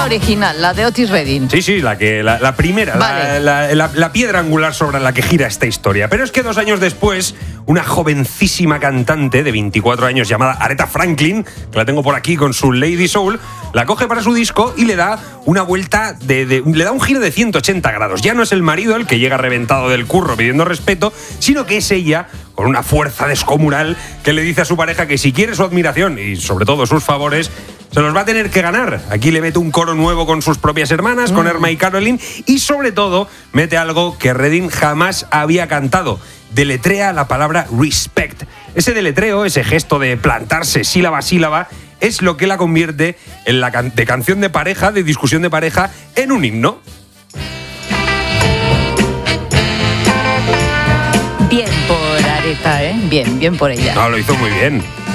original, la de Otis Redding. Sí, la primera, vale. la piedra angular sobre la que gira esta historia. Pero es que 2 años después, una jovencísima cantante de 24 años llamada Aretha Franklin, que la tengo por aquí con su Lady Soul, la coge para su disco y le da una vuelta, le da un giro de 180 grados. Ya no es el marido el que llega reventado del curro pidiendo respeto, sino que es ella, con una fuerza descomunal, que le dice a su pareja que si quiere su admiración y sobre todo sus favores, se los va a tener que ganar. Aquí le mete un coro nuevo con sus propias hermanas, con Irma y Caroline, y sobre todo mete algo que Redding jamás había cantado. Deletrea la palabra respect. Ese deletreo, ese gesto de plantarse sílaba a sílaba, es lo que la convierte en de canción de pareja, de discusión de pareja, en un himno. Bien por Aretha, ¿eh? Bien por ella. No, lo hizo muy bien.